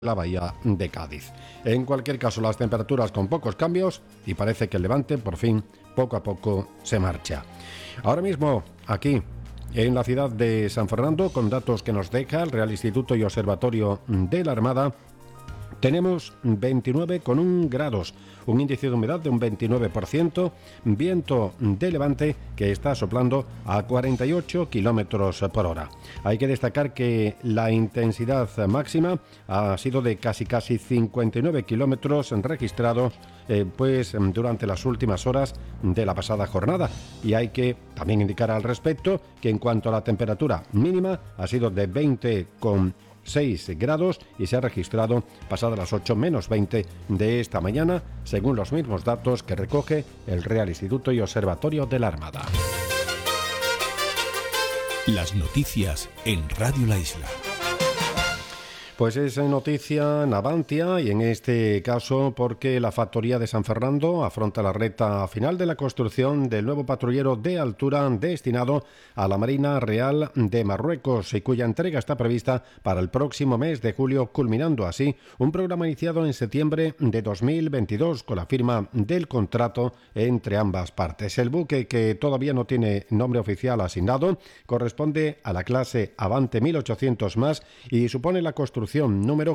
la bahía de Cádiz. En cualquier caso, las temperaturas con pocos cambios y parece que el levante por fin poco a poco se marcha. Ahora mismo aquí en la ciudad de San Fernando, con datos que nos deja el Real Instituto y Observatorio de la Armada, tenemos 29,1 grados, un índice de humedad de un 29%, viento de levante que está soplando a 48 kilómetros por hora. Hay que destacar que la intensidad máxima ha sido de casi 59 kilómetros registrados durante las últimas horas de la pasada jornada. Y hay que también indicar al respecto que en cuanto a la temperatura mínima ha sido de 20,6 grados y se ha registrado pasadas las 8 menos 20 de esta mañana, según los mismos datos que recoge el Real Instituto y Observatorio de la Armada. Las noticias en Radio La Isla. Pues es noticia Navantia y en este caso porque la factoría de San Fernando afronta la recta final de la construcción del nuevo patrullero de altura destinado a la Marina Real de Marruecos y cuya entrega está prevista para el próximo mes de julio, culminando así un programa iniciado en septiembre de 2022 con la firma del contrato entre ambas partes. El buque, que todavía no tiene nombre oficial asignado, corresponde a la clase Avante 1800 más y supone la construcción número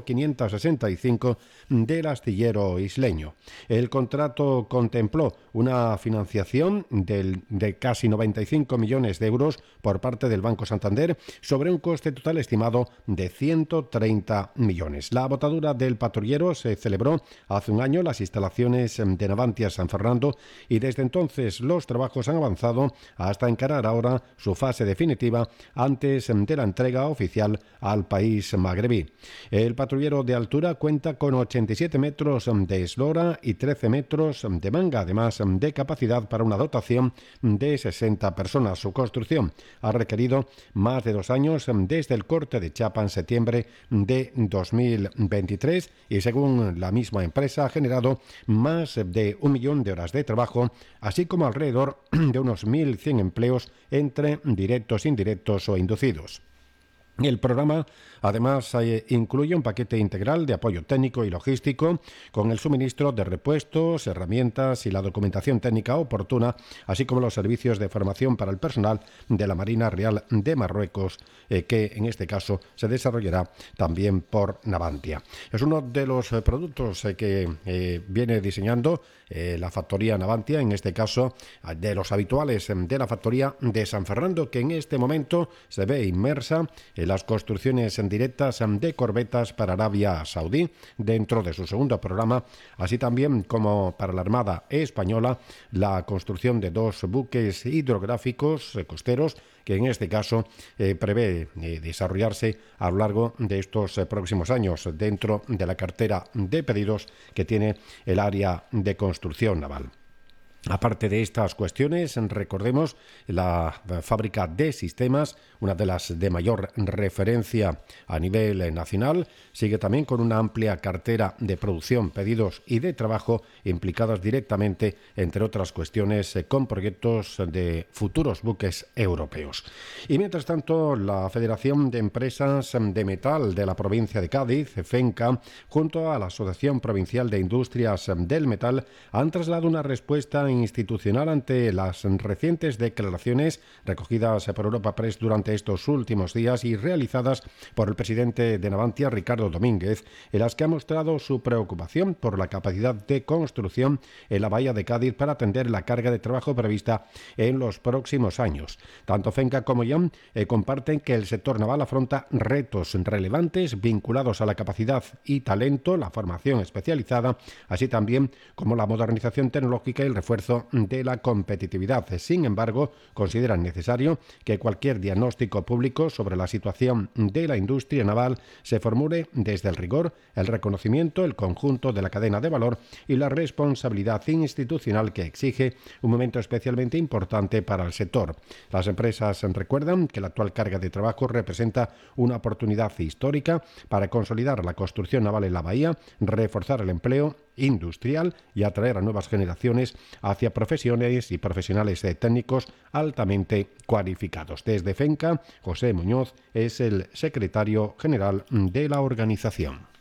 565 del astillero isleño. El contrato contempló una financiación de casi 95 millones de euros por parte del Banco Santander sobre un coste total estimado de 130 millones. La botadura del patrullero se celebró hace un año en las instalaciones de Navantia San Fernando y desde entonces los trabajos han avanzado hasta encarar ahora su fase definitiva antes de la entrega oficial al país magrebí. El patrullero de altura cuenta con 87 metros de eslora y 13 metros de manga, además de capacidad para una dotación de 60 personas. Su construcción ha requerido más de 2 años desde el corte de chapa en septiembre de 2023 y, según la misma empresa, ha generado más de 1 millón de horas de trabajo, así como alrededor de unos 1.100 empleos entre directos, indirectos o inducidos. El programa, además, incluye un paquete integral de apoyo técnico y logístico con el suministro de repuestos, herramientas y la documentación técnica oportuna, así como los servicios de formación para el personal de la Marina Real de Marruecos, que en este caso se desarrollará también por Navantia. Es uno de los productos que viene diseñando la factoría Navantia, en este caso de los habituales de la factoría de San Fernando, que en este momento se ve inmersa en las construcciones directas de corbetas para Arabia Saudí dentro de su segundo programa, así también como para la Armada Española la construcción de 2 buques hidrográficos costeros que en este caso prevé desarrollarse a lo largo de estos próximos años dentro de la cartera de pedidos que tiene el área de construcción naval. Aparte de estas cuestiones, recordemos la fábrica de sistemas, una de las de mayor referencia a nivel nacional, sigue también con una amplia cartera de producción, pedidos y de trabajo implicadas directamente, entre otras cuestiones, con proyectos de futuros buques europeos. Y mientras tanto, la Federación de Empresas de Metal de la provincia de Cádiz, FENCA, junto a la Asociación Provincial de Industrias del Metal, han trasladado una respuesta institucional ante las recientes declaraciones recogidas por Europa Press durante estos últimos días y realizadas por el presidente de Navantia, Ricardo Domínguez, en las que ha mostrado su preocupación por la capacidad de construcción en la bahía de Cádiz para atender la carga de trabajo prevista en los próximos años. Tanto FENCA como IAM comparten que el sector naval afronta retos relevantes vinculados a la capacidad y talento, la formación especializada, así también como la modernización tecnológica y el refuerzo de la competitividad. Sin embargo, consideran necesario que cualquier diagnóstico público sobre la situación de la industria naval se formule desde el rigor, el reconocimiento, el conjunto de la cadena de valor y la responsabilidad institucional que exige un momento especialmente importante para el sector. Las empresas recuerdan que la actual carga de trabajo representa una oportunidad histórica para consolidar la construcción naval en la bahía, reforzar el empleo industrial y atraer a nuevas generaciones hacia profesiones y profesionales técnicos altamente cualificados. Desde FENCA, José Muñoz es el secretario general de la organización.